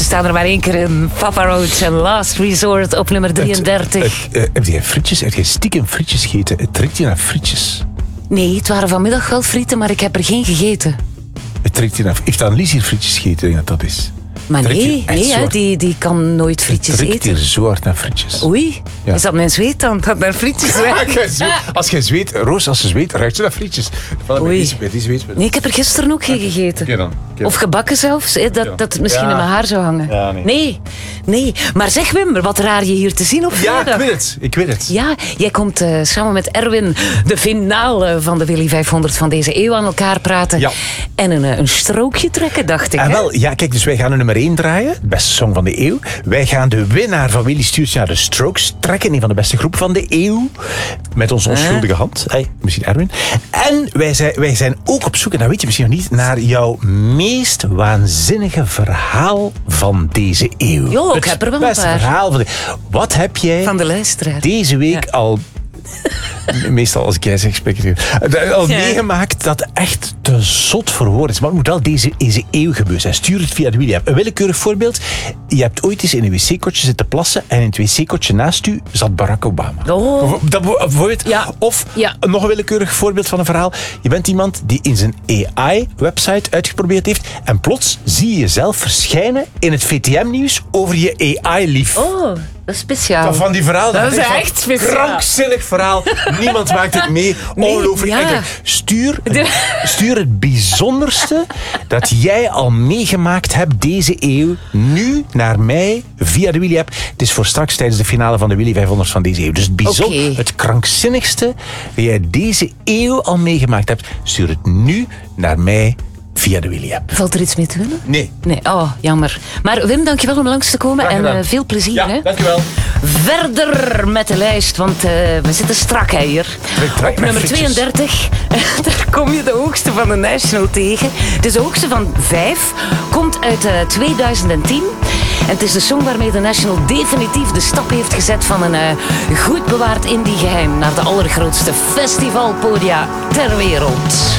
staan er maar één keer in. Papa Roach en Last Resort op nummer 33. Heb jij frietjes? Heb jij stiekem frietjes gegeten? Het trekt je naar frietjes. Nee, het waren vanmiddag wel frieten, maar ik heb er geen gegeten. Het trekt je naar... Heeft Annelies hier frietjes gegeten? Ik denk dat dat is. Maar nee, die kan nooit frietjes eten. Het eten. trekt hier zo hard naar frietjes. Oei, Ja. is dat mijn zweet dan? Dat naar frietjes ruikt? Als jij zweet, Roos, als ze zweet, ruikt ze naar frietjes. Oei. Bij die zweet. Nee, ik heb er gisteren ook geen gegeten. Oké dan. Of gebakken zelfs, dat het misschien Ja. in mijn haar zou hangen. Ja, nee. Maar zeg Wim, wat raar je hier te zien op Ja, vrijdag. ik weet het. Ja, jij komt samen met Erwin de finale van de Willy 500 van deze eeuw aan elkaar praten. Ja. En een strookje trekken, dacht ik. En hè? wel, ja, kijk, dus wij gaan de nummer 1 draaien. Beste song van de eeuw. Wij gaan de winnaar van Willy stuurt naar de Strokes trekken. Een van de beste groepen van de eeuw. Met onze onschuldige hand. Misschien Erwin. En wij zijn ook op zoek, en dat weet je misschien nog niet, naar jouw meest waanzinnige verhaal van deze eeuw. Jo, ik heb er wel een beste paar. verhaal van Wat heb jij Van de luisteraar. deze week al... Meestal als ik jij zeg, spreek ik al meegemaakt dat echt te zot voor woorden is. Maar het moet wel deze eeuw gebeuren zijn. Stuur het via de Willy app. Een willekeurig voorbeeld. Je hebt ooit eens in een wc-kotje zitten plassen en in het wc-kotje naast u zat Barack Obama. Oh. Bijvoorbeeld. Ja. Of Ja. nog een willekeurig voorbeeld van een verhaal. Je bent iemand die in zijn AI-website uitgeprobeerd heeft en plots zie je jezelf verschijnen in het VTM-nieuws over je AI-lief. Oh, dat is speciaal. Van die verhaal. Dat is denk ik van, echt speciaal. krankzinnig verhaal. Niemand maakt het mee. Nee, Ongelooflijk. ja. Enkel. Stuur het bijzonderste dat jij al meegemaakt hebt deze eeuw nu naar mij via de Willy app. Het is voor straks tijdens de finale van de Willy 500 van deze eeuw. Dus Oké. het krankzinnigste dat jij deze eeuw al meegemaakt hebt, stuur het nu naar mij via de Willy app. Valt er iets mee te winnen? Nee. Nee, oh, jammer. Maar Wim, dankjewel om langs te komen Graag gedaan. en veel plezier. Hè? dankjewel. Verder met de lijst, want we zitten strak hè, hier. Trek Op met nummer frietjes. 32, daar kom je de hoogste van de National tegen. Dus de hoogste van 5 komt uit 2010. En het is de song waarmee de National definitief de stap heeft gezet van een goed bewaard indie-geheim naar de allergrootste festivalpodia ter wereld.